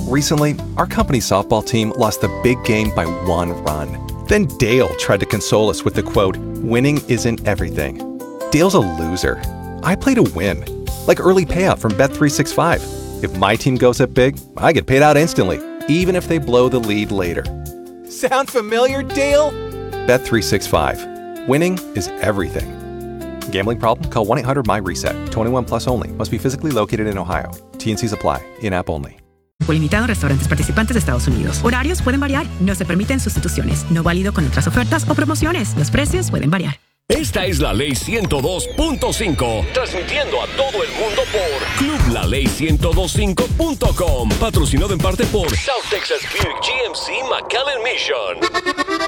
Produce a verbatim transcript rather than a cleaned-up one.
Recently, our company's softball team lost the big game by one run. Then Dale tried to console us with the quote, "Winning isn't everything." Dale's a loser. I play to win. Like early payout from Bet three sixty-five. If my team goes up big, I get paid out instantly, even if they blow the lead later. Sound familiar, Dale? Bet three sixty-five. Winning is everything. Gambling problem? Call one eight hundred M Y reset. twenty-one plus only. Must be physically located in Ohio. T N Cs apply. In-app only. Limitado en restaurantes participantes de Estados Unidos. Horarios pueden variar. No se permiten sustituciones. No válido con otras ofertas o promociones. Los precios pueden variar. Esta es la Ley ciento dos punto cinco, transmitiendo a todo el mundo por Club La Ley ciento veinticinco punto com, patrocinado en parte por South Texas Buick G M C McAllen Mission.